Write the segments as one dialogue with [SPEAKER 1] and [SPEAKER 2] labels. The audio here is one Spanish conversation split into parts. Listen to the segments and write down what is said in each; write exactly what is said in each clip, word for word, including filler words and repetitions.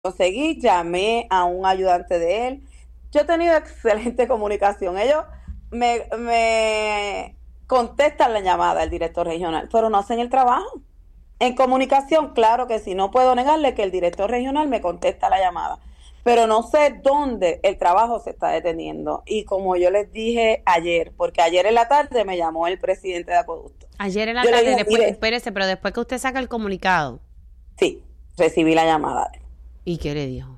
[SPEAKER 1] conseguí, llamé a un ayudante de él. Yo he tenido excelente comunicación. Ellos me, me contestan la llamada, el director regional, pero no hacen el trabajo. En comunicación, claro que sí, no puedo negarle que el director regional me contesta la llamada, pero no sé dónde el trabajo se está deteniendo. Y como yo les dije ayer, porque ayer en la tarde me llamó el presidente de Acueducto.
[SPEAKER 2] Ayer en la
[SPEAKER 1] Yo le
[SPEAKER 2] tarde,
[SPEAKER 1] dije,
[SPEAKER 2] después,
[SPEAKER 1] mire,
[SPEAKER 2] espérese, pero después que usted saca el comunicado.
[SPEAKER 1] Sí, recibí la llamada.
[SPEAKER 2] ¿Y qué le dijo?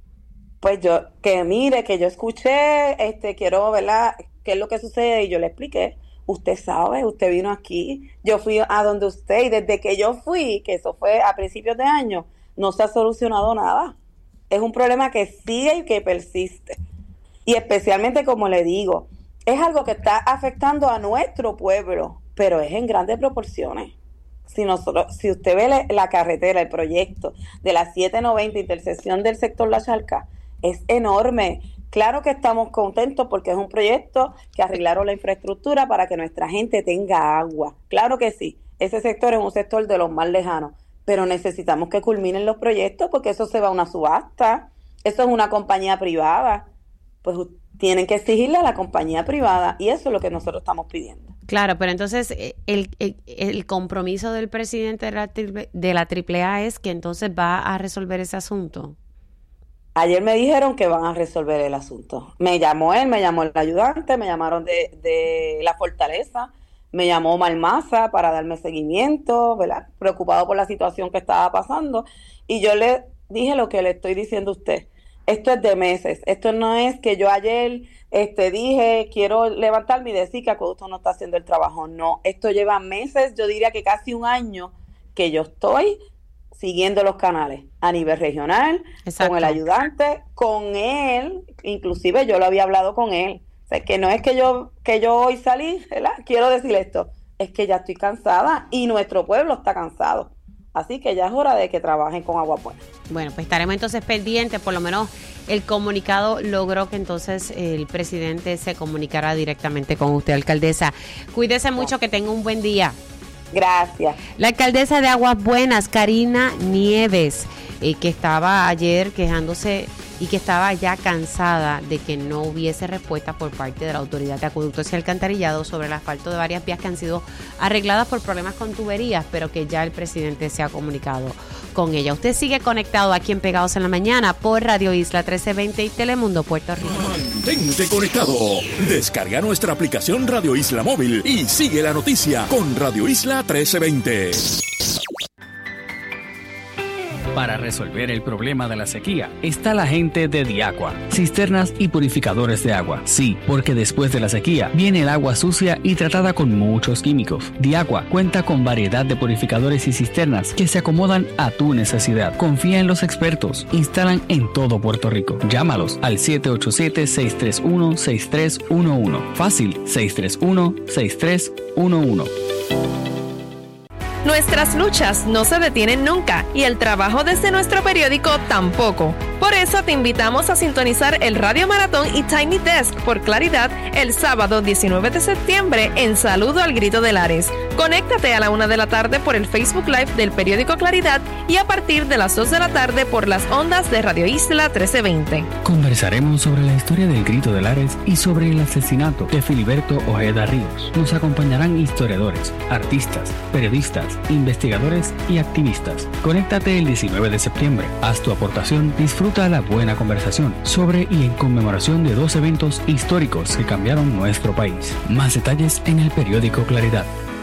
[SPEAKER 1] Pues yo, que mire, que yo escuché, este, quiero, ¿verdad?, qué es lo que sucede, y yo le expliqué. Usted sabe, usted vino aquí, yo fui a donde usted, y desde que yo fui, que eso fue a principios de año, no se ha solucionado nada. Es un problema que sigue y que persiste. Y especialmente, como le digo, es algo que está afectando a nuestro pueblo, pero es en grandes proporciones. Si nosotros, si usted ve la, la carretera, el proyecto de la siete noventa, intersección del sector La Charca, es enorme. Claro que estamos contentos porque es un proyecto que arreglaron la infraestructura para que nuestra gente tenga agua. Claro que sí, ese sector es un sector de los más lejanos, pero necesitamos que culminen los proyectos porque eso se va a una subasta, eso es una compañía privada, pues tienen que exigirle a la compañía privada, y eso es lo que nosotros estamos pidiendo.
[SPEAKER 2] Claro, pero entonces el, el, el compromiso del presidente de la, de la triple A es que entonces va a resolver ese asunto.
[SPEAKER 1] Ayer me dijeron que van a resolver el asunto. Me llamó él, me llamó el ayudante, me llamaron de, de la Fortaleza, me llamó Malmasa para darme seguimiento, ¿verdad?, preocupado por la situación que estaba pasando, y yo le dije lo que le estoy diciendo a usted. Esto es de meses, esto no es que yo ayer este, dije quiero levantarme y decir que Acueducto no está haciendo el trabajo. No, esto lleva meses, yo diría que casi un año que yo estoy siguiendo los canales a nivel regional. Exacto. Con el ayudante, con él, inclusive yo lo había hablado con él. O sea, que no es que yo que yo hoy salí, ¿verdad?, quiero decir esto, es que ya estoy cansada y nuestro pueblo está cansado. Así que ya es hora de que trabajen con Agua Buena.
[SPEAKER 2] Bueno, pues estaremos entonces pendientes. Por lo menos el comunicado logró que entonces el presidente se comunicara directamente con usted, alcaldesa. Cuídese mucho, que tenga un buen día.
[SPEAKER 1] Gracias.
[SPEAKER 2] La alcaldesa de Aguas Buenas, Karina Nieves, eh, que estaba ayer quejándose y que estaba ya cansada de que no hubiese respuesta por parte de la Autoridad de Acueductos y Alcantarillado sobre el asfalto de varias vías que han sido arregladas por problemas con tuberías, pero que ya el presidente se ha comunicado con ella. Usted sigue conectado aquí en Pegados en la Mañana por Radio Isla trece veinte y Telemundo Puerto Rico.
[SPEAKER 3] Mantente conectado. Descarga nuestra aplicación Radio Isla Móvil y sigue la noticia con Radio Isla trece veinte.
[SPEAKER 4] Para resolver el problema de la sequía está la gente de Diagua, cisternas y purificadores de agua. Sí, porque después de la sequía viene el agua sucia y tratada con muchos químicos. Diagua cuenta con variedad de purificadores y cisternas que se acomodan a tu necesidad. Confía en los expertos. Instalan en todo Puerto Rico. Llámalos al siete ocho siete, seis tres uno, seis tres uno uno. Fácil, seis tres uno, seis tres uno uno.
[SPEAKER 5] Nuestras luchas no se detienen nunca y el trabajo desde nuestro periódico tampoco. Por eso te invitamos a sintonizar el Radio Maratón y Tiny Desk por Claridad el sábado diecinueve de septiembre en Saludo al Grito de Lares. Conéctate a la una de la tarde por el Facebook Live del periódico Claridad y a partir de las dos de la tarde por las ondas de Radio Isla trece veinte.
[SPEAKER 4] Conversaremos sobre la historia del Grito de Lares y sobre el asesinato de Filiberto Ojeda Ríos. Nos acompañarán historiadores, artistas, periodistas, investigadores y activistas. Conéctate el diecinueve de septiembre. Haz tu aportación, disfruta la buena conversación sobre y en conmemoración de dos eventos históricos que cambiaron nuestro país. Más detalles en el periódico Claridad.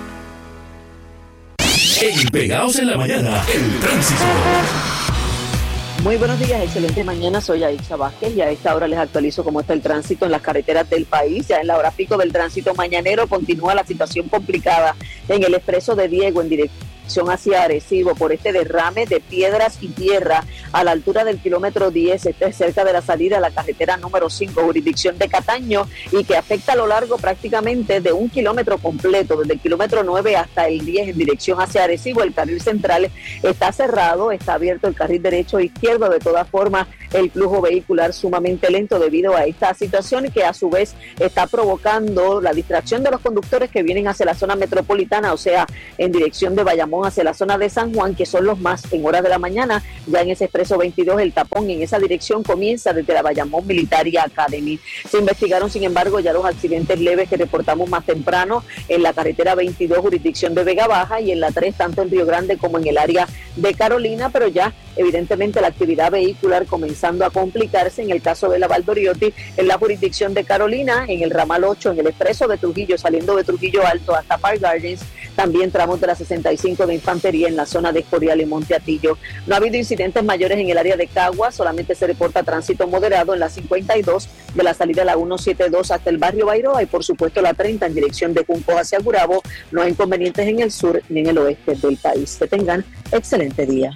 [SPEAKER 3] En Pegados en la Mañana, el tránsito.
[SPEAKER 6] Muy buenos días, excelente mañana, soy Aisha Vázquez y a esta hora les actualizo cómo está el tránsito en las carreteras del país. Ya en la hora pico del tránsito mañanero continúa la situación complicada en el expreso de Diego en dirección hacia Arecibo por este derrame de piedras y tierra a la altura del kilómetro diez, este es cerca de la salida a la carretera número cinco, jurisdicción de Cataño, y que afecta a lo largo prácticamente de un kilómetro completo, desde el kilómetro nueve hasta el diez en dirección hacia Arecibo. El carril central está cerrado, está abierto el carril derecho e izquierdo. De todas formas, el flujo vehicular sumamente lento debido a esta situación que a su vez está provocando la distracción de los conductores que vienen hacia la zona metropolitana, o sea, en dirección de Bayamón Bayamón hacia la zona de San Juan, que son los más en horas de la mañana. Ya en ese expreso veintidós, el tapón en esa dirección comienza desde la Bayamón Military Academy. Se investigaron, sin embargo, ya los accidentes leves que reportamos más temprano en la carretera veintidós, jurisdicción de Vega Baja, y en la tres, tanto en Río Grande como en el área de Carolina, pero ya evidentemente la actividad vehicular comenzando a complicarse en el caso de la Valdoriotti, en la jurisdicción de Carolina, en el ramal ocho, en el expreso de Trujillo, saliendo de Trujillo Alto hasta Park Gardens, también tramos de la sesenta y cinco de Infantería en la zona de Escorial y Monte Atillo. No ha habido incidentes mayores en el área de Cagua, solamente se reporta tránsito moderado en la cincuenta y dos de la salida de la ciento setenta y dos hasta el barrio Bairoa, y por supuesto la treinta en dirección de Junco hacia Gurabo. No hay inconvenientes en el sur ni en el oeste del país. Que tengan excelente día.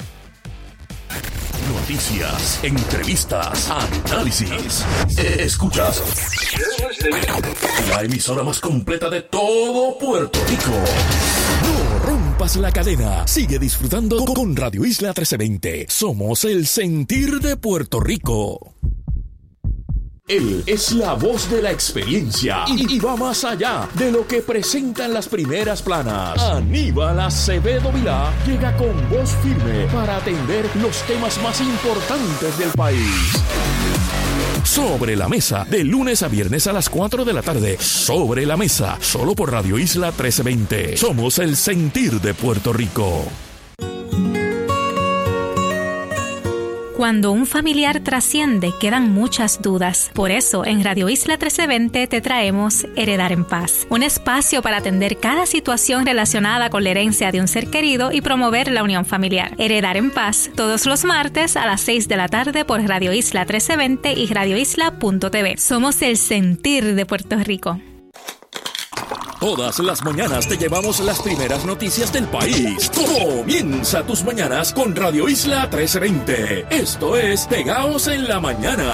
[SPEAKER 3] Noticias, entrevistas, análisis. Escuchas la emisora más completa de todo Puerto Rico. No rompas la cadena. Sigue disfrutando con Radio Isla trece veinte. Somos el sentir de Puerto Rico. Él es la voz de la experiencia y, y va más allá de lo que presentan las primeras planas. Aníbal Acevedo Vilá llega con voz firme para atender los temas más importantes del país. Sobre la Mesa, de lunes a viernes a las cuatro de la tarde. Sobre la Mesa, solo por Radio Isla trece veinte. Somos el sentir de Puerto Rico.
[SPEAKER 7] Cuando un familiar trasciende, quedan muchas dudas. Por eso, en Radio Isla trece veinte te traemos Heredar en Paz, un espacio para atender cada situación relacionada con la herencia de un ser querido y promover la unión familiar. Heredar en Paz, todos los martes a las seis de la tarde por Radio Isla trece veinte y radio isla punto t v. Somos el sentir de Puerto Rico.
[SPEAKER 3] Todas las mañanas te llevamos las primeras noticias del país. Comienza tus mañanas con Radio Isla trece veinte. Esto es Pegaos en la Mañana.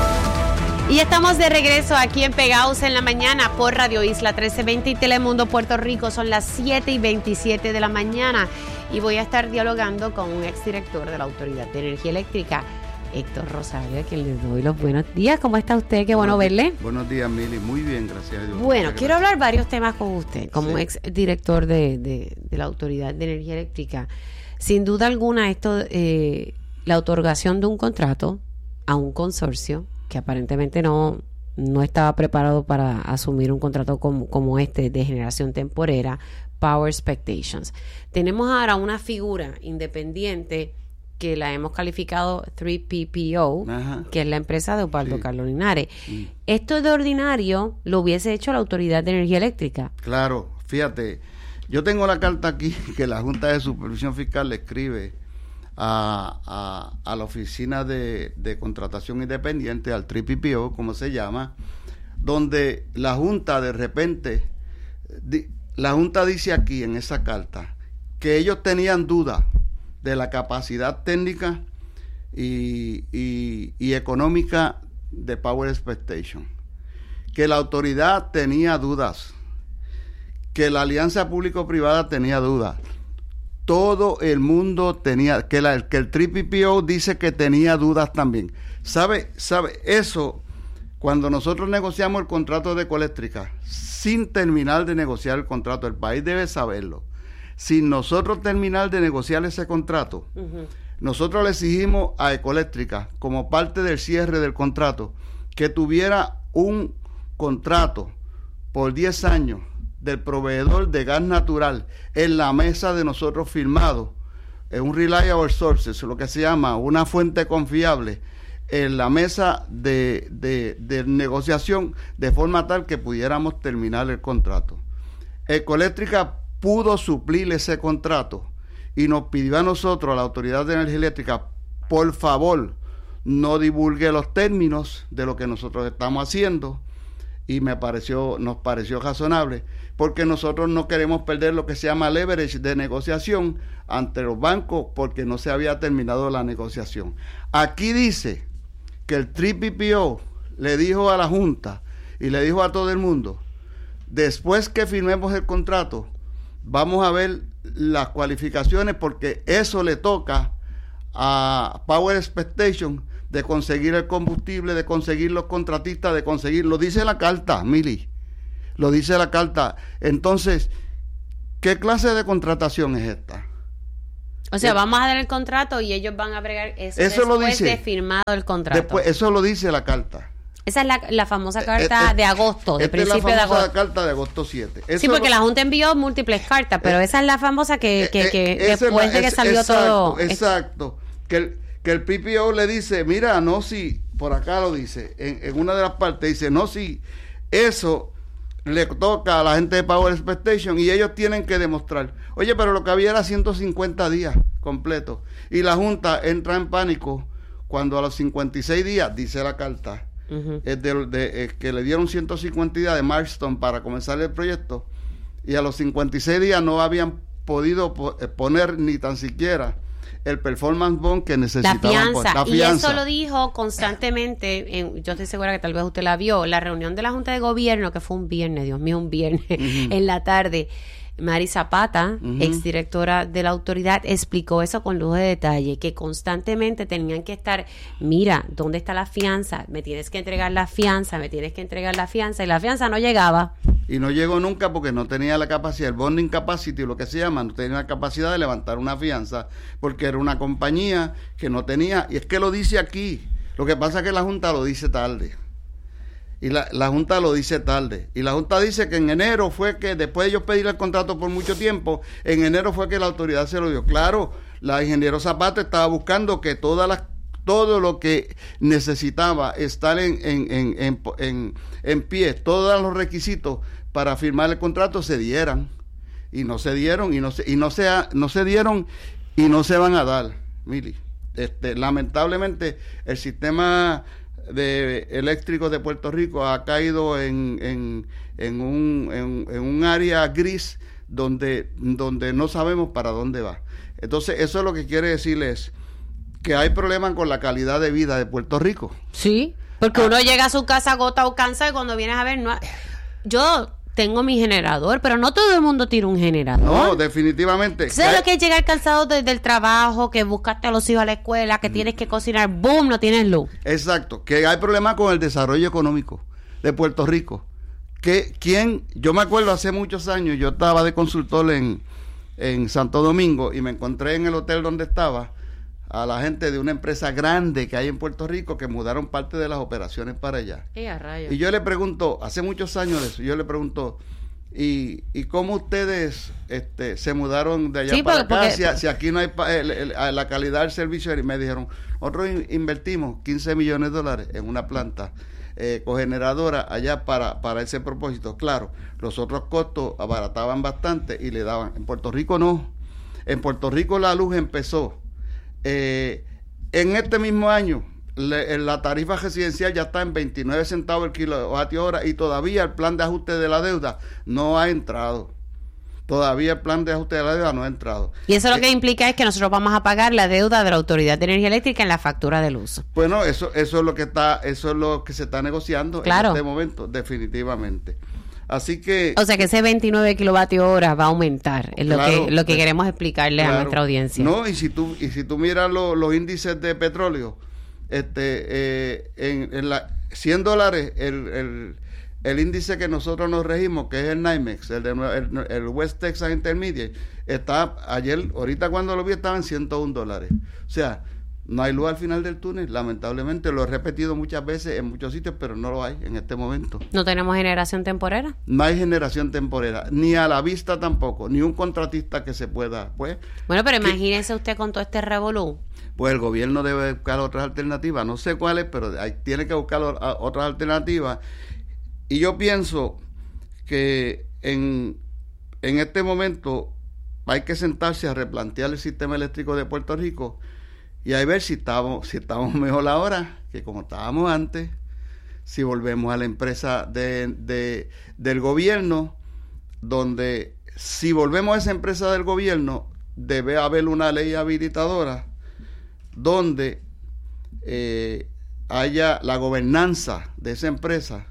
[SPEAKER 2] Y estamos de regreso aquí en Pegaos en la Mañana por Radio Isla trece veinte y Telemundo Puerto Rico. Son las siete y veintisiete de la mañana y voy a estar dialogando con un exdirector de la Autoridad de Energía Eléctrica, Héctor Rosario, a quien le doy los buenos días. ¿Cómo está usted? Qué bueno verle.
[SPEAKER 8] Buenos días, Mili. Muy bien, gracias a Dios.
[SPEAKER 2] Bueno,
[SPEAKER 8] gracias.
[SPEAKER 2] Quiero hablar varios temas con usted, como
[SPEAKER 8] sí.
[SPEAKER 2] ex director de, de, de la Autoridad de Energía Eléctrica. Sin duda alguna, esto, eh, la otorgación de un contrato a un consorcio que aparentemente no, no estaba preparado para asumir un contrato como, como este de generación temporera, Power Expectations. Tenemos ahora una figura independiente que la hemos calificado tres P P O, Ajá. que es la empresa de Osvaldo sí. Carlos Linares. Mm. Esto de ordinario lo hubiese hecho la Autoridad de Energía Eléctrica.
[SPEAKER 8] Claro, fíjate, yo tengo la carta aquí que la Junta de Supervisión Fiscal le escribe a, a, a la Oficina de, de Contratación Independiente, al tres P P O, como se llama, donde la Junta de repente, di, la Junta dice aquí en esa carta que ellos tenían dudas de la capacidad técnica y, y, y económica de Power Expectation, que la autoridad tenía dudas, que la alianza público-privada tenía dudas, todo el mundo tenía, que, la, que el tres P P O dice que tenía dudas también. ¿Sabe? ¿Sabe? Eso, cuando nosotros negociamos el contrato de Ecoeléctrica, sin terminar de negociar el contrato, el país debe saberlo. Sin nosotros terminar de negociar ese contrato, uh-huh. nosotros le exigimos a Ecoeléctrica, como parte del cierre del contrato, que tuviera un contrato por diez años del proveedor de gas natural en la mesa de nosotros firmado, en un reliable sources, lo que se llama una fuente confiable, en la mesa de, de, de negociación, de forma tal que pudiéramos terminar el contrato. Ecoeléctrica pudo suplir ese contrato y nos pidió a nosotros, a la Autoridad de Energía Eléctrica, por favor, no divulgue los términos de lo que nosotros estamos haciendo, y me pareció, nos pareció razonable, porque nosotros no queremos perder lo que se llama leverage de negociación ante los bancos, porque no se había terminado la negociación. Aquí dice que el tres P P O le dijo a la Junta y le dijo a todo el mundo, después que firmemos el contrato, vamos a ver las cualificaciones, porque eso le toca a Power Expectation de conseguir el combustible, de conseguir los contratistas, de conseguir, lo dice la carta, Mili, lo dice la carta. Entonces, ¿qué clase de contratación es esta?
[SPEAKER 2] O sea,
[SPEAKER 8] eh,
[SPEAKER 2] vamos a dar el contrato y ellos van a bregar eso,
[SPEAKER 8] eso
[SPEAKER 2] después
[SPEAKER 8] lo dice,
[SPEAKER 2] de firmado el contrato.
[SPEAKER 8] Después, eso lo dice la carta.
[SPEAKER 2] Esa es la, la famosa carta
[SPEAKER 8] eh,
[SPEAKER 2] de agosto, de
[SPEAKER 8] esta es la
[SPEAKER 2] principio de
[SPEAKER 8] famosa
[SPEAKER 2] agosto.
[SPEAKER 8] carta de agosto siete. Eso
[SPEAKER 2] Sí, porque
[SPEAKER 8] lo,
[SPEAKER 2] la Junta envió múltiples cartas, pero
[SPEAKER 8] eh,
[SPEAKER 2] esa es la famosa que, que, que
[SPEAKER 8] eh, esa
[SPEAKER 2] después
[SPEAKER 8] es la,
[SPEAKER 2] de que
[SPEAKER 8] es,
[SPEAKER 2] salió
[SPEAKER 8] exacto,
[SPEAKER 2] todo...
[SPEAKER 8] Exacto, que el, que el P P O le dice, mira, no, si, por acá lo dice, en, en una de las partes dice, no, si eso le toca a la gente de Power Expectation y ellos tienen que demostrar. Oye, pero lo que había era ciento cincuenta días completos. Y la Junta entra en pánico cuando a los cincuenta y seis días, dice la carta, uh-huh. es de, de, es que le dieron ciento cincuenta días de milestone para comenzar el proyecto, y a los cincuenta y seis días no habían podido po- poner ni tan siquiera el performance bond que necesitaban.
[SPEAKER 2] La fianza.
[SPEAKER 8] La fianza.
[SPEAKER 2] Y eso lo dijo constantemente, en, yo estoy segura que tal vez usted la vio, la reunión de la Junta de Gobierno, que fue un viernes, Dios mío, un viernes, uh-huh. en la tarde. Mari Zapata, uh-huh. exdirectora de la autoridad, explicó eso con lujo de detalle, que constantemente tenían que estar, mira, ¿dónde está la fianza? Me tienes que entregar la fianza, me tienes que entregar la fianza, y la fianza no llegaba.
[SPEAKER 8] Y no llegó nunca porque no tenía la capacidad, el bonding capacity, lo que se llama, no tenía la capacidad de levantar una fianza, porque era una compañía que no tenía, y es que lo dice aquí, lo que pasa es que la Junta lo dice tarde. Y la, la Junta lo dice tarde. Y la Junta dice que en enero fue que, después de ellos pedir el contrato por mucho tiempo, en enero fue que la autoridad se lo dio. Claro, la ingeniero Zapata estaba buscando que todas las, todo lo que necesitaba estar en, en, en, en, en, en pie, todos los requisitos para firmar el contrato se dieran. Y no se dieron, y no se, y no se, no se dieron, y no se van a dar, Mili. Este, lamentablemente, el sistema de eléctricos de Puerto Rico ha caído en, en, en, un, en, en un área gris donde, donde no sabemos para dónde va. Entonces, eso es lo que quiere decirles, que hay problemas con la calidad de vida de Puerto Rico.
[SPEAKER 2] Sí, porque ah. uno llega a su casa agotado o cansado y cuando vienes a ver, no ha... yo tengo mi generador, pero no todo el mundo tiene un generador.
[SPEAKER 8] No, definitivamente.
[SPEAKER 2] ¿Sabes lo que es llegar cansado desde el trabajo, que buscaste a los hijos a la escuela, que mm. tienes que cocinar, boom, no tienes luz?
[SPEAKER 8] Exacto, que hay problemas con el desarrollo económico de Puerto Rico. Que quien, yo me acuerdo hace muchos años, yo estaba de consultor en, en Santo Domingo y me encontré en el hotel donde estaba a la gente de una empresa grande que hay en Puerto Rico que mudaron parte de las operaciones para allá.
[SPEAKER 2] ¡Eh, a rayos!
[SPEAKER 8] Y yo le pregunto, hace muchos años de eso, yo le pregunto, ¿y, y cómo ustedes este, se mudaron de allá
[SPEAKER 2] sí,
[SPEAKER 8] para
[SPEAKER 2] porque,
[SPEAKER 8] acá?
[SPEAKER 2] porque,
[SPEAKER 8] si, si aquí no hay pa, el, el, la calidad del servicio, y me dijeron, nosotros in, invertimos quince millones de dólares en una planta eh, cogeneradora allá para, para ese propósito. Claro, los otros costos abarataban bastante y le daban. En Puerto Rico no. En Puerto Rico la luz empezó Eh, en este mismo año le, la tarifa residencial ya está en veintinueve centavos el kilovatio hora y todavía el plan de ajuste de la deuda no ha entrado. Todavía el plan de ajuste de la deuda no ha entrado.
[SPEAKER 2] Y eso
[SPEAKER 8] eh,
[SPEAKER 2] lo que implica es que nosotros vamos a pagar la deuda de la Autoridad de Energía Eléctrica en la factura de luz.
[SPEAKER 8] Bueno, eso eso es lo que está eso es lo que se está negociando
[SPEAKER 2] claro.
[SPEAKER 8] en este momento, definitivamente. Así que...
[SPEAKER 2] O sea que ese veintinueve kilovatios hora va a aumentar, es
[SPEAKER 8] claro,
[SPEAKER 2] lo que lo que queremos explicarle
[SPEAKER 8] claro.
[SPEAKER 2] a nuestra audiencia.
[SPEAKER 8] No, y si tú y si tú miras lo, los índices de petróleo, este eh, en, en la cien dólares el, el, el índice que nosotros nos regimos, que es el NYMEX, el, de, el, el West Texas Intermediate, está ayer, ahorita cuando lo vi estaba en ciento un dólares. O sea, no hay luz al final del túnel, lamentablemente, lo he repetido muchas veces en muchos sitios, pero no lo hay en este momento.
[SPEAKER 2] ¿No tenemos generación temporera?
[SPEAKER 8] No hay generación temporera, ni a la vista tampoco, ni un contratista que se pueda, pues...
[SPEAKER 2] Bueno, pero
[SPEAKER 8] que,
[SPEAKER 2] imagínese usted con todo este revolú.
[SPEAKER 8] Pues el gobierno debe buscar otras alternativas, no sé cuáles, pero hay, tiene que buscar otras alternativas. Y yo pienso que en, en este momento hay que sentarse a replantear el sistema eléctrico de Puerto Rico y a ver si estamos, si estamos mejor ahora que como estábamos antes, si volvemos a la empresa de, de, del gobierno, donde si volvemos a esa empresa del gobierno, debe haber una ley habilitadora donde eh, haya la gobernanza de esa empresa,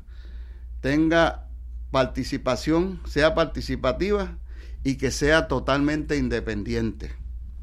[SPEAKER 8] tenga participación, sea participativa y que sea totalmente independiente.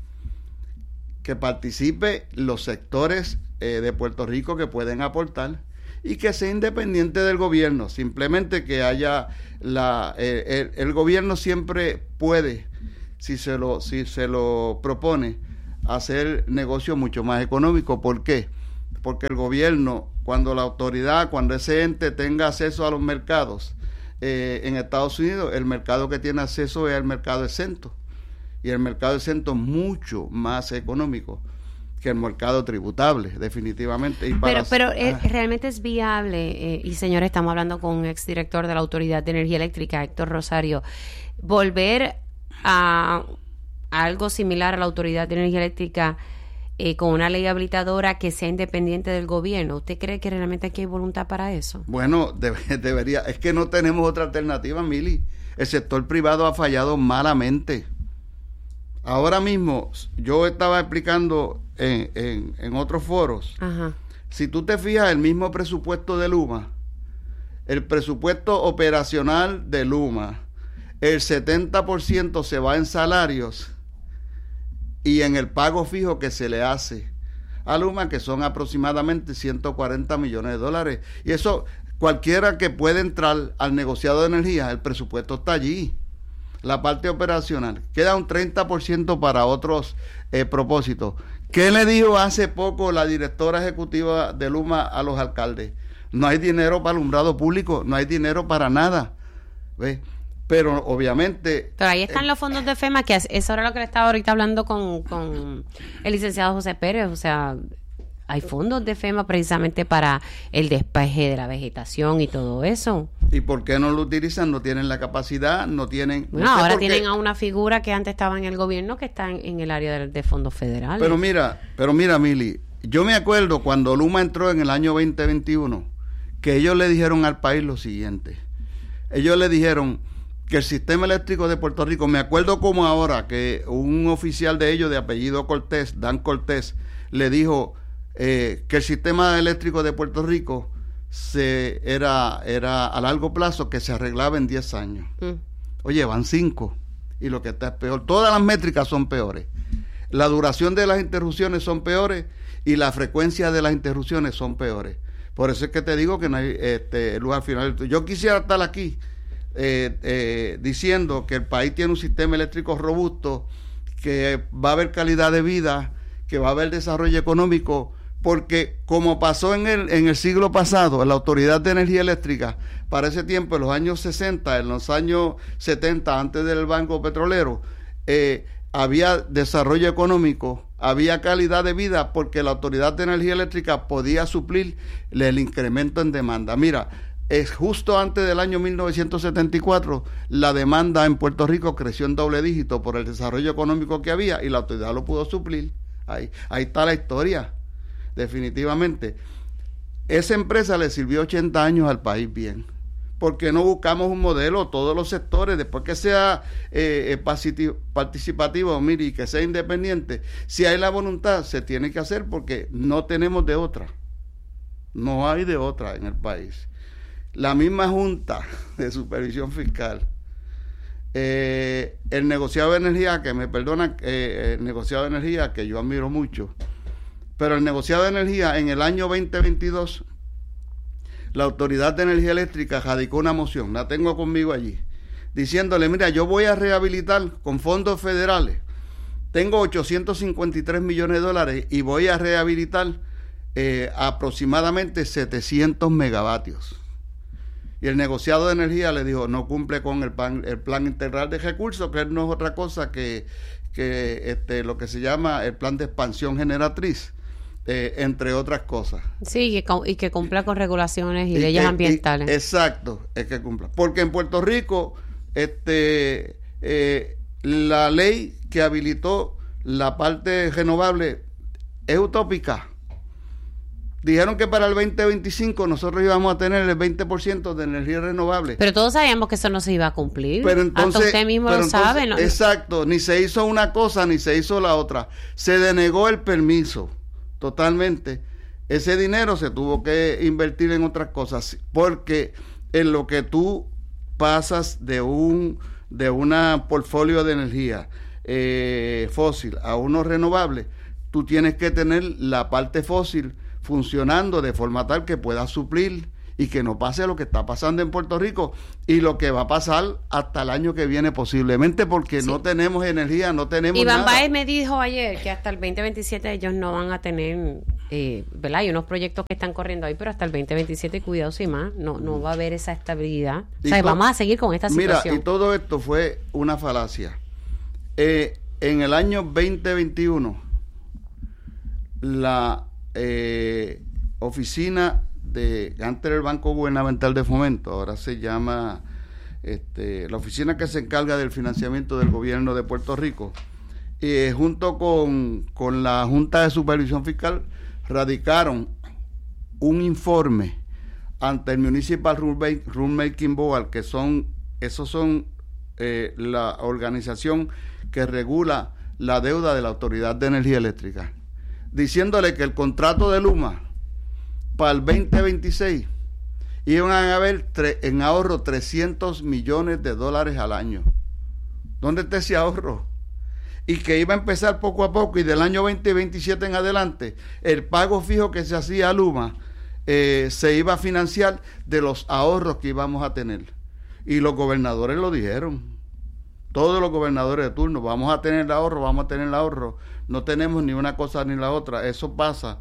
[SPEAKER 8] Que participe los sectores eh, de Puerto Rico que pueden aportar y que sea independiente del gobierno, simplemente que haya la eh, el, el gobierno siempre puede, si se lo si se lo propone, hacer negocio mucho más económico. ¿Por qué? Porque el gobierno, cuando la autoridad, cuando ese ente tenga acceso a los mercados, eh, en Estados Unidos, el mercado que tiene acceso es el mercado exento. Y el mercado exento es mucho más económico que el mercado tributable, definitivamente. Y para,
[SPEAKER 2] pero pero eh,
[SPEAKER 8] ah,
[SPEAKER 2] realmente es viable, eh, y señores, estamos hablando con un exdirector de la Autoridad de Energía Eléctrica, Héctor Rosario, volver a, a algo similar a la Autoridad de Energía Eléctrica eh, con una ley habilitadora que sea independiente del gobierno. ¿Usted cree que realmente aquí hay voluntad para eso?
[SPEAKER 8] Bueno, debe, debería, es que no tenemos otra alternativa, Mili. El sector privado ha fallado malamente. Ahora mismo, yo estaba explicando en, en, en otros foros,
[SPEAKER 2] Ajá.
[SPEAKER 8] Si tú te fijas, el mismo presupuesto de Luma, el presupuesto operacional de Luma, el setenta por ciento se va en salarios y en el pago fijo que se le hace a Luma, que son aproximadamente ciento cuarenta millones de dólares. Y eso, cualquiera que pueda entrar al negociado de energía, el presupuesto está allí. La parte operacional, queda un treinta por ciento para otros eh, propósitos. ¿Qué le dijo hace poco la directora ejecutiva de Luma a los alcaldes? No hay dinero para alumbrado público, no hay dinero para nada. ¿Ves? Pero obviamente...
[SPEAKER 2] Pero ahí están
[SPEAKER 8] eh,
[SPEAKER 2] los fondos de FEMA, que eso era lo que le estaba ahorita hablando con, con el licenciado José Pérez. O sea, hay fondos de FEMA precisamente para el despeje de la vegetación y todo eso.
[SPEAKER 8] ¿Y por qué no lo utilizan? No tienen la capacidad, no tienen...
[SPEAKER 2] Bueno,
[SPEAKER 8] no sé
[SPEAKER 2] ahora
[SPEAKER 8] por qué.
[SPEAKER 2] tienen a una figura que antes estaba en el gobierno que está en, en el área de, de fondos federales.
[SPEAKER 8] Pero mira, pero mira, Mili, yo me acuerdo cuando Luma entró en el año veinte veintiuno, que ellos le dijeron al país lo siguiente. Ellos le dijeron que el sistema eléctrico de Puerto Rico, me acuerdo como ahora, que un oficial de ellos de apellido Cortés, Dan Cortés, le dijo eh, que el sistema eléctrico de Puerto Rico se era, era a largo plazo, que se arreglaba en diez años. Mm. Oye, van cinco. Y lo que está es peor. Todas las métricas son peores. La duración de las interrupciones son peores y la frecuencia de las interrupciones son peores. Por eso es que te digo que no hay este, luz al final. Yo quisiera estar aquí eh, eh, diciendo que el país tiene un sistema eléctrico robusto, que va a haber calidad de vida, que va a haber desarrollo económico, porque como pasó en el, en el siglo pasado, en la Autoridad de Energía Eléctrica, para ese tiempo, en los años sesenta, en los años setenta, antes del Banco Petrolero, eh, había desarrollo económico, había calidad de vida, porque la Autoridad de Energía Eléctrica podía suplir el incremento en demanda. Mira, es justo antes del año mil novecientos setenta y cuatro, la demanda en Puerto Rico creció en doble dígito por el desarrollo económico que había y la autoridad lo pudo suplir. Ahí, ahí está la historia. Definitivamente, esa empresa le sirvió ochenta años al país bien. porque no buscamos un modelo, todos los sectores, después que sea eh, participativo, mire, y que sea independiente? Si hay la voluntad, se tiene que hacer, porque no tenemos de otra. No hay de otra en el país. La misma Junta de Supervisión Fiscal, eh, el negociado de energía, que me perdona, eh, el negociado de energía, que yo admiro mucho, pero el negociado de energía en el año veinte veintidós, la Autoridad de Energía Eléctrica radicó una moción, la tengo conmigo allí, diciéndole: mira, yo voy a rehabilitar con fondos federales, tengo ochocientos cincuenta y tres millones de dólares y voy a rehabilitar eh, aproximadamente setecientos megavatios. Y el negociado de energía le dijo: no cumple con el plan, el plan integral de recursos, que no es otra cosa que, que este, lo que se llama el plan de expansión generatriz, eh, entre otras cosas.
[SPEAKER 2] Sí, y que, y que cumpla con regulaciones y,
[SPEAKER 8] y
[SPEAKER 2] leyes
[SPEAKER 8] que,
[SPEAKER 2] ambientales.
[SPEAKER 8] Y, exacto, es que cumpla. Porque en Puerto Rico, este, eh, la ley que habilitó la parte renovable es utópica. Dijeron que para el veinte veinticinco nosotros íbamos a tener el veinte por ciento de energía renovable.
[SPEAKER 2] Pero todos sabíamos que eso no se iba a cumplir.
[SPEAKER 8] Pero entonces,
[SPEAKER 2] hasta usted mismo
[SPEAKER 8] pero
[SPEAKER 2] lo
[SPEAKER 8] entonces,
[SPEAKER 2] sabe, ¿no?
[SPEAKER 8] Exacto, ni se hizo una cosa ni se hizo la otra. Se denegó el permiso totalmente. Ese dinero se tuvo que invertir en otras cosas, porque en lo que tú pasas de un de una portfolio de energía eh, fósil a uno renovable, tú tienes que tener la parte fósil funcionando de forma tal que pueda suplir y que no pase lo que está pasando en Puerto Rico y lo que va a pasar hasta el año que viene posiblemente, porque sí. no tenemos energía, no tenemos
[SPEAKER 2] Iván
[SPEAKER 8] nada.
[SPEAKER 2] Baez me dijo ayer que hasta el veinte veintisiete ellos no van a tener, eh, ¿verdad? Hay unos proyectos que están corriendo ahí, pero hasta el veinte veintisiete, cuidado sin más, no, no va a haber esa estabilidad. O sea, vamos a seguir con esta situación.
[SPEAKER 8] Mira, y todo esto fue una falacia. Eh, en el año veinte veintiuno, la eh, oficina de, antes era el Banco Gubernamental de Fomento, ahora se llama este, la oficina que se encarga del financiamiento del gobierno de Puerto Rico, eh, junto con, con la Junta de Supervisión Fiscal, radicaron un informe ante el Municipal Rulemaking Board, que son, esos son eh, la organización que regula la deuda de la Autoridad de Energía Eléctrica, diciéndole que el contrato de Luma para el veinte veintiséis iban a haber tre- en ahorro trescientos millones de dólares al año. ¿Dónde está ese ahorro? Y que iba a empezar poco a poco, y del año veinte veintisiete en adelante el pago fijo que se hacía a Luma eh, se iba a financiar de los ahorros que íbamos a tener. Y los gobernadores lo dijeron, todos los gobernadores de turno: vamos a tener el ahorro, vamos a tener el ahorro, no tenemos ni una cosa ni la otra. Eso pasa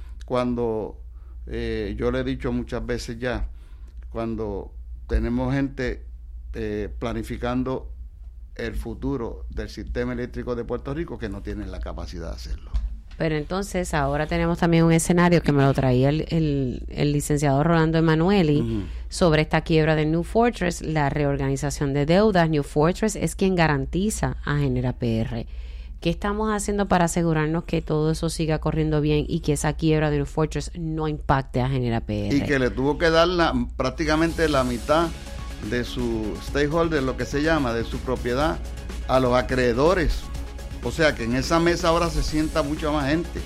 [SPEAKER 8] cuando, eh, yo le he dicho muchas veces ya, cuando tenemos gente eh, planificando el futuro del sistema eléctrico de Puerto Rico que no tienen la capacidad de hacerlo.
[SPEAKER 2] Pero entonces ahora tenemos también un escenario que me lo traía el, el, el licenciado Rolando Emanueli, uh-huh, sobre esta quiebra de New Fortress, la reorganización de deudas. New Fortress es quien garantiza a Genera P R. ¿Qué estamos haciendo para asegurarnos que todo eso siga corriendo bien y que esa quiebra de New Fortress no impacte a Genera P R?
[SPEAKER 8] Y que le tuvo que dar la, prácticamente la mitad de su stakeholder, lo que se llama, de su propiedad, a los acreedores. O sea que en esa mesa ahora se sienta mucha más gente.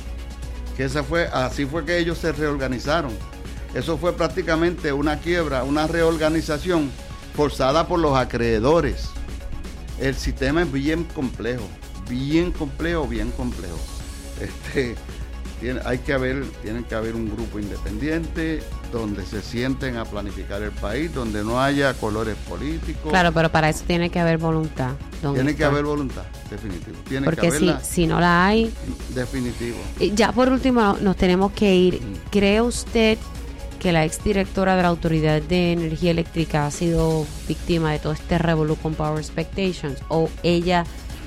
[SPEAKER 8] Que esa fue, así fue que ellos se reorganizaron. Eso fue prácticamente una quiebra, una reorganización forzada por los acreedores. El sistema es bien complejo, bien complejo, bien complejo. Este, tiene, hay que haber, tiene que haber un grupo independiente donde se sienten a planificar el país, donde no haya colores políticos.
[SPEAKER 2] Claro, pero para eso tiene que haber voluntad.
[SPEAKER 8] Tiene está? que haber voluntad, definitivo. Tiene
[SPEAKER 2] Porque
[SPEAKER 8] que haberla,
[SPEAKER 2] si, si no la hay...
[SPEAKER 8] Definitivo.
[SPEAKER 2] Ya por último nos tenemos que ir. ¿Cree usted que la exdirectora de la Autoridad de Energía Eléctrica ha sido víctima de todo este revolú con Power Expectations? ¿O ella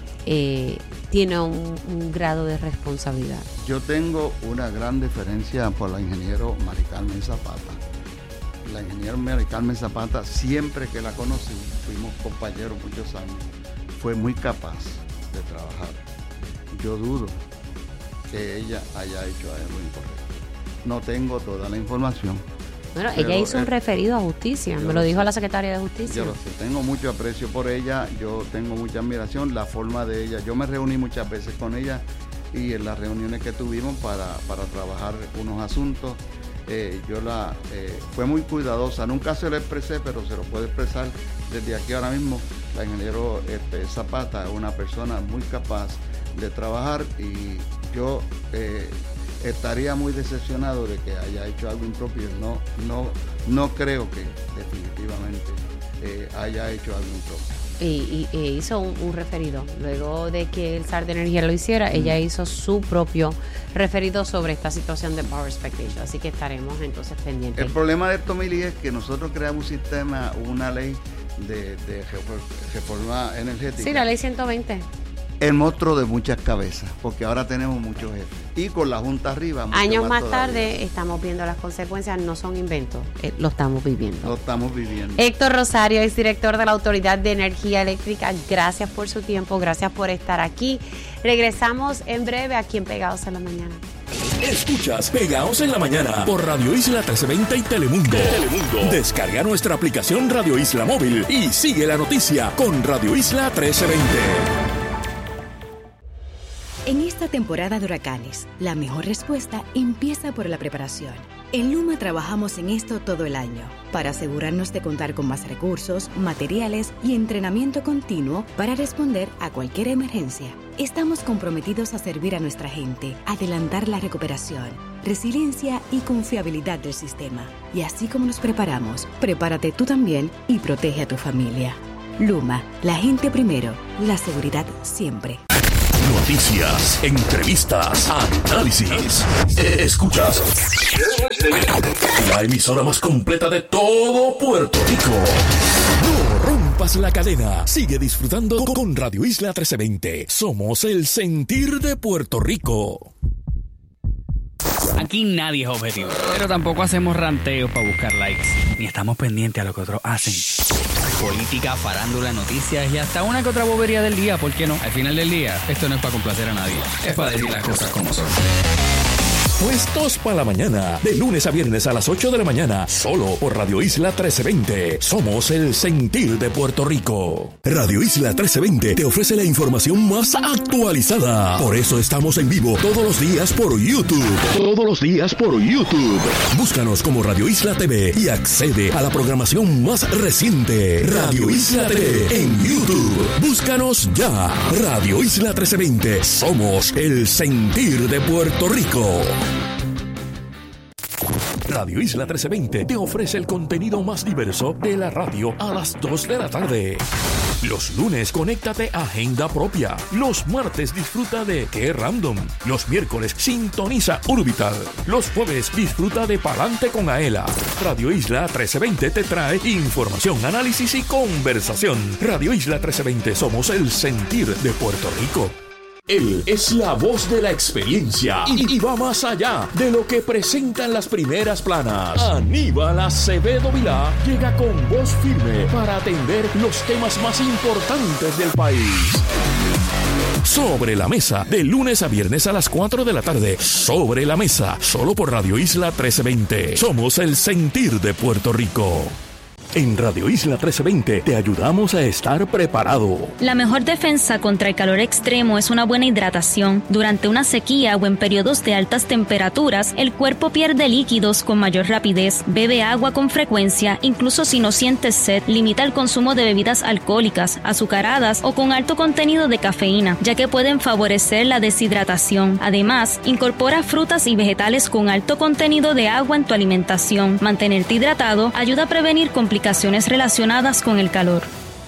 [SPEAKER 2] eh, tiene un, un grado de responsabilidad?
[SPEAKER 8] Yo tengo una gran deferencia por la ingeniero Mari Carmen Zapata. La ingeniero Mari Carmen Zapata, siempre que la conocí, fuimos compañeros muchos años, fue muy capaz de trabajar. Yo dudo que ella haya hecho algo incorrecto. No tengo toda la información.
[SPEAKER 2] Bueno, ella hizo un referido a justicia, me lo dijo la secretaria de justicia.
[SPEAKER 8] Yo lo sé, tengo mucho aprecio por ella, yo tengo mucha admiración, la forma de ella. Yo me reuní muchas veces con ella y en las reuniones que tuvimos para, para trabajar unos asuntos, eh, yo la eh, fue muy cuidadosa. Nunca se lo expresé, pero se lo puedo expresar desde aquí ahora mismo. La ingeniero este, Zapata es una persona muy capaz de trabajar y yo eh, estaría muy decepcionado de que haya hecho algo impropio. No, no, no creo que definitivamente eh, haya hecho algo impropio.
[SPEAKER 2] Y, y, y hizo un, un referido. Luego de que el S A R de Energía lo hiciera, mm. ella hizo su propio referido sobre esta situación de Power Expectation. Así que estaremos entonces pendientes.
[SPEAKER 8] El problema de esto, Mili, es que nosotros creamos un sistema, una ley de, de reforma energética.
[SPEAKER 2] Sí, la ley ciento veinte.
[SPEAKER 8] El monstruo de muchas cabezas, porque ahora tenemos muchos jefes. Y con la Junta arriba.
[SPEAKER 2] Años más, más tarde estamos viendo las consecuencias, no son inventos, eh, lo estamos viviendo.
[SPEAKER 8] Lo estamos viviendo.
[SPEAKER 2] Héctor Rosario, exdirector de la Autoridad de Energía Eléctrica, gracias por su tiempo, gracias por estar aquí. Regresamos en breve aquí en Pegados en la Mañana.
[SPEAKER 3] Escuchas Pegados en la Mañana por Radio Isla trece veinte y Telemundo. Telemundo. Descarga nuestra aplicación Radio Isla Móvil y sigue la noticia con Radio Isla trece veinte.
[SPEAKER 9] En esta esta temporada de huracanes, la mejor respuesta empieza por la preparación. En Luma trabajamos en esto todo el año, para asegurarnos de contar con más recursos, materiales y entrenamiento continuo para responder a cualquier emergencia. Estamos comprometidos a servir a nuestra gente, adelantar la recuperación, resiliencia y confiabilidad del sistema. Y así como nos preparamos, prepárate tú también y protege a tu familia. Luma, la gente primero, la seguridad siempre.
[SPEAKER 3] Noticias, entrevistas, análisis. Escuchas la emisora más completa de todo Puerto Rico. No rompas la cadena. Sigue disfrutando con Radio Isla trece veinte. Somos el sentir de Puerto Rico.
[SPEAKER 4] Aquí nadie es objetivo, pero tampoco hacemos ranteos para buscar likes, ni estamos pendientes a lo que otros hacen. Política, farándula, noticias y hasta una que otra bobería del día, ¿por qué no? Al final del día, esto no es para complacer a nadie, es para decir las cosas como son.
[SPEAKER 3] Puestos para la mañana, de lunes a viernes a las ocho de la mañana, solo por Radio Isla trece veinte. Somos el sentir de Puerto Rico. Radio Isla trece veinte te ofrece la información más actualizada. Por eso estamos en vivo todos los días por YouTube. Todos los días por YouTube. Búscanos como Radio Isla T V y accede a la programación más reciente. Radio Isla T V en YouTube. Búscanos ya. Radio Isla trece veinte. Somos el sentir de Puerto Rico. Radio Isla trece veinte te ofrece el contenido más diverso de la radio a las dos de la tarde. Los lunes, conéctate a Agenda Propia. Los martes, disfruta de Qué Random. Los miércoles, sintoniza Urbital. Los jueves, disfruta de Palante con Aela. Radio Isla trece veinte te trae información, análisis y conversación. Radio Isla trece veinte, somos el sentir de Puerto Rico. Él es la voz de la experiencia y, y va más allá de lo que presentan las primeras planas. Aníbal Acevedo Vilá llega con voz firme para atender los temas más importantes del país. Sobre la Mesa, de lunes a viernes a las cuatro de la tarde. Sobre la Mesa, solo por Radio Isla trece veinte. Somos el sentir de Puerto Rico. En Radio Isla trece veinte te ayudamos a estar preparado.
[SPEAKER 10] La mejor defensa contra el calor extremo es una buena hidratación. Durante una sequía o en periodos de altas temperaturas, el cuerpo pierde líquidos con mayor rapidez. Bebe agua con frecuencia, incluso si no sientes sed. Limita el consumo de bebidas alcohólicas, azucaradas o con alto contenido de cafeína, ya que pueden favorecer la deshidratación. Además, incorpora frutas y vegetales con alto contenido de agua en tu alimentación. Mantenerte hidratado ayuda a prevenir complicaciones relacionadas con el calor.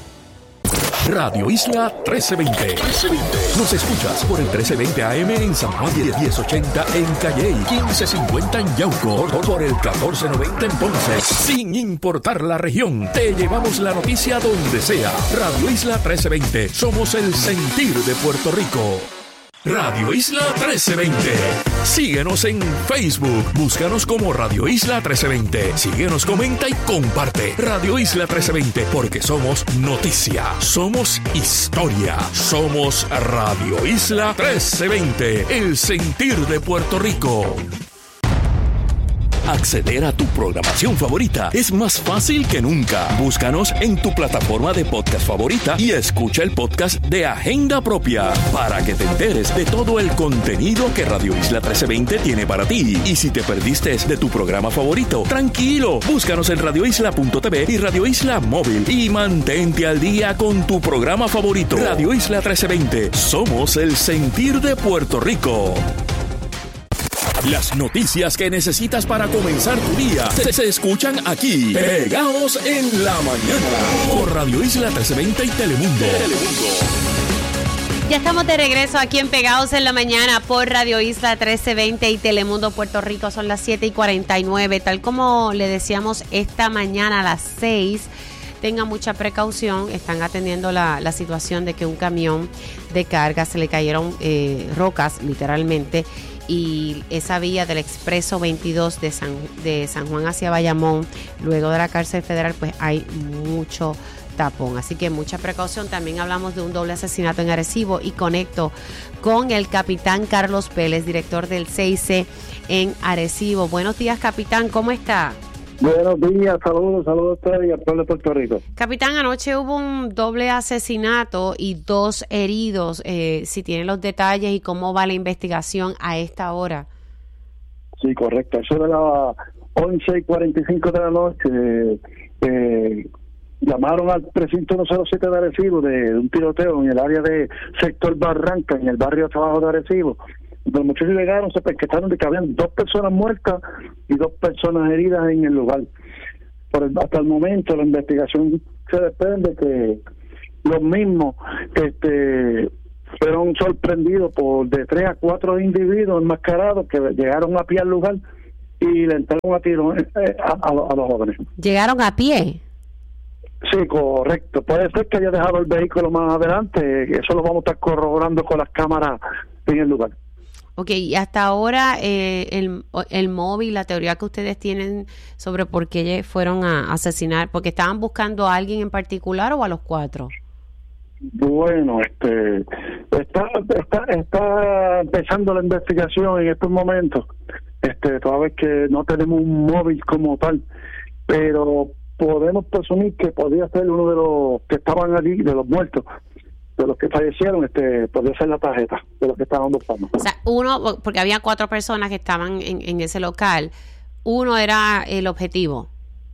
[SPEAKER 3] Radio Isla trece veinte. Nos escuchas por el trece veinte A M en San Juan, diez ochenta en Calley, quince cincuenta en Yauco, por el catorce noventa en Ponce. Sin importar la región, te llevamos la noticia donde sea. Radio Isla trece veinte. Somos el sentir de Puerto Rico. Radio Isla trece veinte. Síguenos en Facebook. Búscanos como Radio Isla trece veinte. Síguenos, comenta y comparte. Radio Isla trece veinte, porque somos noticia, somos historia, somos Radio Isla trece veinte, el sentir de Puerto Rico. Acceder a tu programación favorita es más fácil que nunca. Búscanos en tu plataforma de podcast favorita y escucha el podcast de Agenda Propia para que te enteres de todo el contenido que Radio Isla trece veinte tiene para ti. Y si te perdiste de tu programa favorito, tranquilo, búscanos en radio isla punto t v y Radio Isla Móvil y mantente al día con tu programa favorito. Radio Isla trece veinte, somos el sentir de Puerto Rico. Las noticias que necesitas para comenzar tu día se, se escuchan aquí, pegados en la mañana, por Radio Isla trece veinte y Telemundo. Telemundo.
[SPEAKER 2] Ya estamos de regreso aquí en Pegados en la Mañana por Radio Isla trece veinte y Telemundo Puerto Rico. Son las siete y cuarenta y nueve. Tal como le decíamos esta mañana a las seis, tengan mucha precaución. Están atendiendo la, la situación de que un camión de carga se le cayeron eh, rocas, literalmente, y esa vía del expreso veintidós de San, de San Juan hacia Bayamón, luego de la cárcel federal, pues hay mucho tapón, así que mucha precaución. También hablamos de un doble asesinato en Arecibo y conecto con el capitán Carlos Vélez, director del C I C en Arecibo. Buenos días, capitán, ¿cómo está?
[SPEAKER 11] Buenos días, saludos, saludos a ustedes y al pueblo de Puerto Rico.
[SPEAKER 2] Capitán, anoche hubo un doble asesinato y dos heridos. Eh, si tienen los detalles y cómo va la investigación a esta hora.
[SPEAKER 11] Sí, correcto. Eso de las once y cuarenta y cinco de la noche, eh, llamaron al precinto ciento siete de Arecibo de, de un tiroteo en el área de sector Barranca, en el barrio abajo de Arecibo. Los muchachos llegaron, se percataron de que habían dos personas muertas y dos personas heridas en el lugar. Por el, hasta el momento la investigación se desprende que los mismos este, fueron sorprendidos por de tres a cuatro individuos enmascarados que llegaron a pie al lugar y le entraron a tiro eh, a, a, a los jóvenes.
[SPEAKER 2] ¿Llegaron a pie?
[SPEAKER 11] Sí, correcto. Puede ser que haya dejado el vehículo más adelante. Eso lo vamos a estar corroborando con las cámaras en el lugar.
[SPEAKER 2] Ok, y hasta ahora eh, el, el móvil, la teoría que ustedes tienen sobre por qué fueron a asesinar, porque estaban buscando a alguien en particular o a los cuatro.
[SPEAKER 11] Bueno, este está está está empezando la investigación en estos momentos. Este, toda vez que no tenemos un móvil como tal, pero podemos presumir que podría ser uno de los que estaban allí, de los muertos, de los que fallecieron, este, podría ser la tarjeta de los que estaban buscando.
[SPEAKER 2] O sea, uno, porque había cuatro personas que estaban en, en ese local, uno era el objetivo.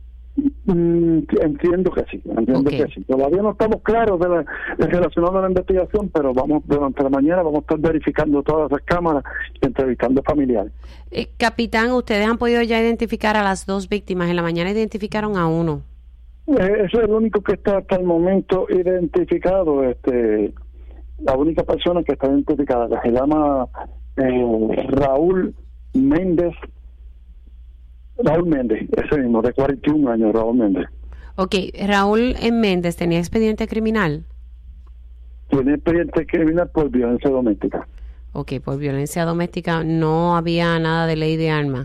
[SPEAKER 11] Mm, entiendo que sí, entiendo okay. que sí. Todavía no estamos claros de la, de relacionado a la investigación, pero vamos durante la mañana vamos a estar verificando todas las cámaras y entrevistando familiares.
[SPEAKER 2] Eh, capitán, ¿ustedes han podido ya identificar a las dos víctimas? En la mañana identificaron a uno.
[SPEAKER 11] Eh, eso es el único que está hasta el momento identificado. Este, la única persona que está identificada, que se llama eh, Raúl Méndez. Raúl Méndez, ese mismo, de cuarenta y un años, Raúl Méndez.
[SPEAKER 2] Ok, Raúl Méndez, ¿tenía expediente criminal?
[SPEAKER 11] Tiene expediente criminal por violencia doméstica.
[SPEAKER 2] Ok, por violencia doméstica, ¿no había nada de ley de armas?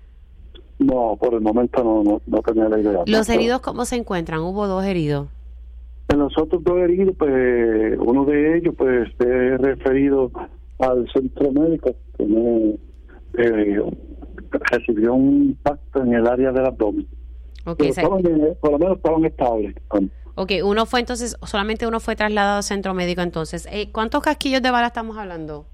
[SPEAKER 11] No, por el momento no, no, no tenía ley de armas.
[SPEAKER 2] ¿Los heridos cómo se encuentran? Hubo dos heridos.
[SPEAKER 11] En los otros dos heridos, pues, uno de ellos, pues, es referido al centro médico, tiene... Eh, recibió un impacto en el área del abdomen.
[SPEAKER 2] Okay,
[SPEAKER 11] estaban, por lo menos estaban estables.
[SPEAKER 2] Ok, uno fue entonces, solamente uno fue trasladado al centro médico entonces. Eh, ¿Cuántos casquillos de bala estamos hablando?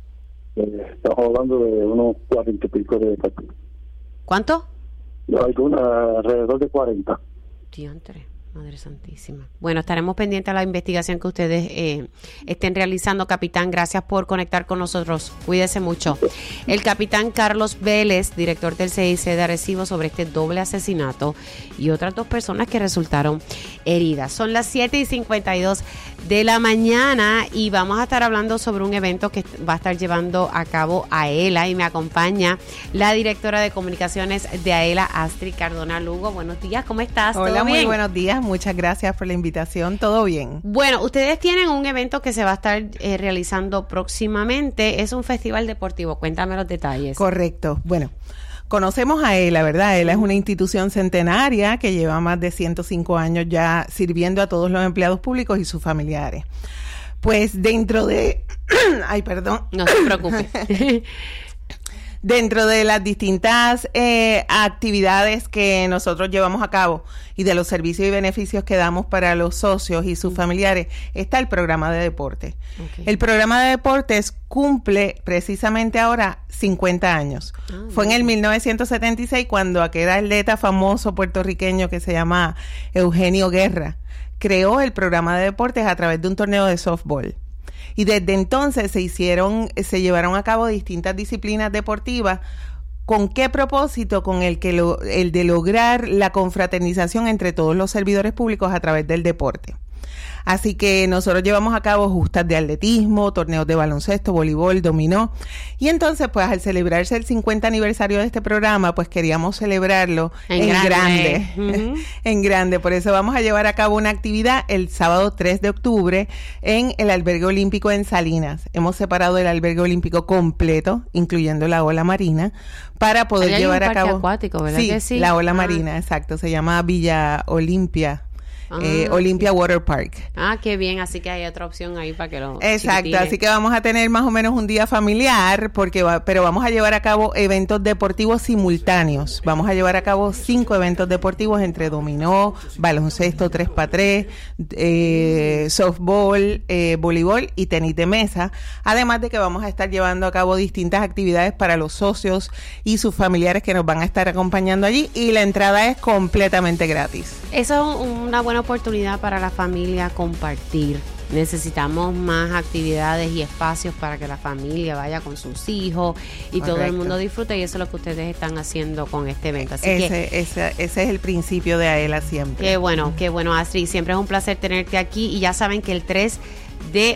[SPEAKER 11] Eh, estamos hablando de unos cuarenta y pico de casquillos.
[SPEAKER 2] ¿Cuánto?
[SPEAKER 11] Hay una, alrededor de cuarenta.
[SPEAKER 2] Diantre, Madre Santísima. Bueno, estaremos pendientes a la investigación que ustedes eh, estén realizando, capitán. Gracias por conectar con nosotros. Cuídese mucho. El capitán Carlos Vélez, director del C I C de Arecibo, sobre este doble asesinato y otras dos personas que resultaron heridas. Son las siete y cincuenta y dos de la mañana y vamos a estar hablando sobre un evento que va a estar llevando a cabo AELA y me acompaña la directora de comunicaciones de AELA, Astrid Cardona Lugo. Buenos días, ¿cómo estás?
[SPEAKER 12] Hola,
[SPEAKER 2] ¿Todo
[SPEAKER 12] muy
[SPEAKER 2] bien?
[SPEAKER 12] buenos días, muchas gracias por la invitación, ¿todo bien?
[SPEAKER 2] Bueno, ustedes tienen un evento que se va a estar eh, realizando próximamente, es un festival deportivo, cuéntame los detalles.
[SPEAKER 12] Correcto, bueno, conocemos a AELA, ¿verdad? AELA es una institución centenaria que lleva más de ciento cinco años ya sirviendo a todos los empleados públicos y sus familiares. Pues dentro de... Ay, perdón.
[SPEAKER 2] No se preocupe.
[SPEAKER 12] Dentro de las distintas eh, actividades que nosotros llevamos a cabo y de los servicios y beneficios que damos para los socios y sus familiares, está el programa de deporte. Okay. El programa de deportes cumple precisamente ahora cincuenta años. Ah, Fue en el mil novecientos setenta y seis cuando aquel atleta famoso puertorriqueño que se llama Eugenio Guerra creó el programa de deportes a través de un torneo de softball. Y desde entonces se hicieron, se llevaron a cabo distintas disciplinas deportivas. ¿Con qué propósito? Con el que lo, el de lograr la confraternización entre todos los servidores públicos a través del deporte. Así que nosotros llevamos a cabo justas de atletismo, torneos de baloncesto, voleibol, dominó. Y entonces, pues, al celebrarse el cincuenta aniversario de este programa, pues queríamos celebrarlo en, en grande. grande. Uh-huh. En grande. Por eso vamos a llevar a cabo una actividad el sábado tres de octubre en el Albergue Olímpico en Salinas. Hemos separado el Albergue Olímpico completo, incluyendo la ola marina, para poder
[SPEAKER 2] Ahí
[SPEAKER 12] llevar
[SPEAKER 2] hay un
[SPEAKER 12] a cabo...
[SPEAKER 2] acuático, ¿verdad
[SPEAKER 12] Sí,
[SPEAKER 2] que sí?
[SPEAKER 12] la ola
[SPEAKER 2] ah.
[SPEAKER 12] marina, exacto. Se llama Villa Olimpia. ah, eh, Olympia Water Park.
[SPEAKER 2] Ah, qué bien, así que hay otra opción ahí para que lo
[SPEAKER 12] Exacto,
[SPEAKER 2] chiquitines.
[SPEAKER 12] Así que vamos a tener más o menos un día familiar, porque va, pero vamos a llevar a cabo eventos deportivos simultáneos. Vamos a llevar a cabo cinco eventos deportivos entre dominó, baloncesto tres para tres, eh, softball, eh, voleibol y tenis de mesa. Además de que vamos a estar llevando a cabo distintas actividades para los socios y sus familiares que nos van a estar acompañando allí, y la entrada es completamente gratis.
[SPEAKER 2] Eso es una buena oportunidad para la familia compartir. Necesitamos más actividades y espacios para que la familia vaya con sus hijos y Correcto. Todo el mundo disfrute, y eso es lo que ustedes están haciendo con este evento. Así
[SPEAKER 12] ese,
[SPEAKER 2] que
[SPEAKER 12] ese, ese es el principio de AELA siempre.
[SPEAKER 2] Qué bueno, qué bueno, Astrid. Siempre es un placer tenerte aquí, y ya saben que el tres de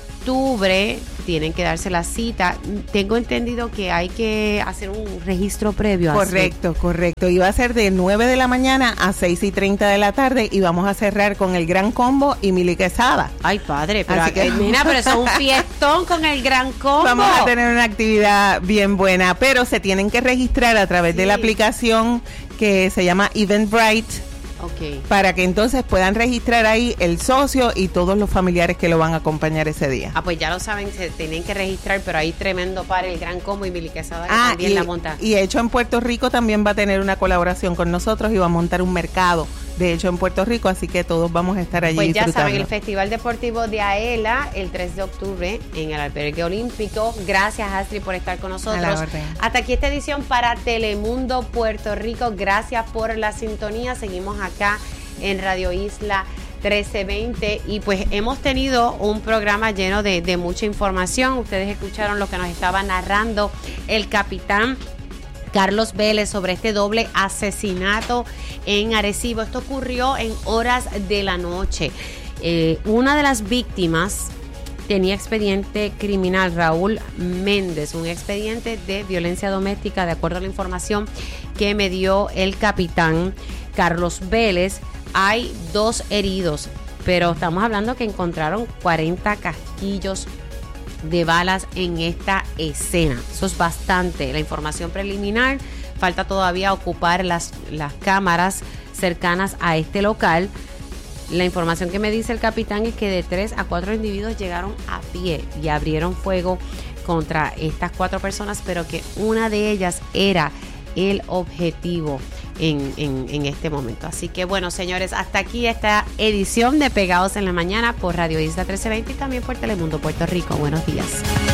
[SPEAKER 2] octubre tienen que darse la cita. Tengo entendido que hay que hacer un registro previo.
[SPEAKER 12] Correcto, Astrid. correcto. Y va a ser de nueve de la mañana a seis y treinta de la tarde, y vamos a cerrar con el Gran Combo y Mili Quesada.
[SPEAKER 2] Ay, padre, pero, Así que, mira, pero eso es un fiestón con el Gran Combo.
[SPEAKER 12] Vamos a tener una actividad bien buena, pero se tienen que registrar a través sí. de la aplicación que se llama Eventbrite.
[SPEAKER 2] Okay.
[SPEAKER 12] Para que entonces puedan registrar ahí el socio y todos los familiares que lo van a acompañar ese día.
[SPEAKER 2] Ah, pues ya lo saben, se tienen que registrar, pero hay tremendo para el Gran Combo y Mili Quesada, que
[SPEAKER 12] ah,
[SPEAKER 2] también
[SPEAKER 12] y,
[SPEAKER 2] la monta.
[SPEAKER 12] Y Hecho en Puerto Rico también va a tener una colaboración con nosotros y va a montar un mercado de Hecho en Puerto Rico, así que todos vamos a estar allí
[SPEAKER 2] Pues ya
[SPEAKER 12] disfrutando.
[SPEAKER 2] saben, el Festival Deportivo de AELA el tres de octubre en el Albergue Olímpico. Gracias, Astrid, por estar con nosotros. Hasta aquí esta edición para Telemundo Puerto Rico. Gracias por la sintonía. Seguimos acá en Radio Isla trece veinte, y pues hemos tenido un programa lleno de, de mucha información. Ustedes escucharon lo que nos estaba narrando el capitán Carlos Vélez sobre este doble asesinato en Arecibo. Esto ocurrió en horas de la noche. Eh, una de las víctimas tenía expediente criminal, Raúl Méndez, un expediente de violencia doméstica, de acuerdo a la información que me dio el capitán Carlos Vélez. Hay dos heridos, pero estamos hablando que encontraron cuarenta casquillos de balas en esta escena. Eso es bastante. La información preliminar, falta todavía ocupar las, las cámaras cercanas a este local. La información que me dice el capitán es que de tres a cuatro individuos llegaron a pie y abrieron fuego contra estas cuatro personas, pero que una de ellas era el objetivo en, en, en este momento. Así que bueno, señores, hasta aquí esta edición de Pegados en la Mañana por Radio Isla trece veinte y también por Telemundo Puerto Rico. Buenos días.